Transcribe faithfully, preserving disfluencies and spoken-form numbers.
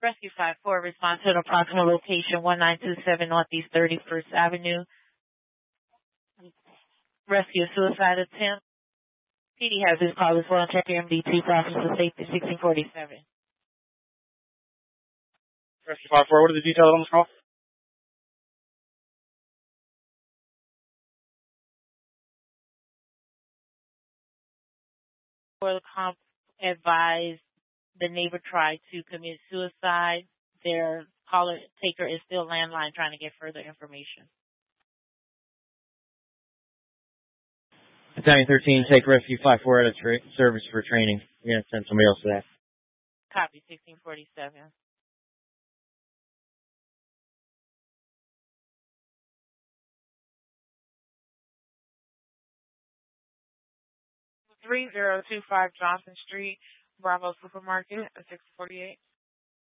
Rescue five four, response to an approximate location one nine two seven Northeast thirty-first Avenue. Rescue suicide attempt. P D has this call as well. Check your M D T process for safety sixteen forty-seven. Rescue five four, what are the details on this call? For the comp advised the neighbor tried to commit suicide. Their caller taker is still landline trying to get further information. Battalion thirteen, take Rescue five four out of tra- service for training. We're going to send somebody else to that. Copy, sixteen forty-seven. three zero two five Johnson Street, Bravo Supermarket, six forty-eight.